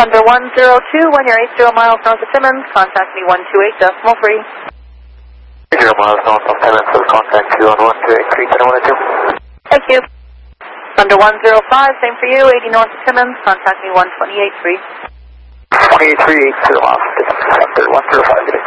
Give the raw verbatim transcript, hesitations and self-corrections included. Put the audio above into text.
Thunder one zero two, when you're eighty miles north of Timmins, contact me one two eight decimal three. eighty miles north of Timmins, so contact you on one two eight three ten one two. Thank you. Thunder one zero five, same for you, eighty north of Timmins, contact me one twenty-eight three. twenty-eight three eighty miles, Thunder one zero five.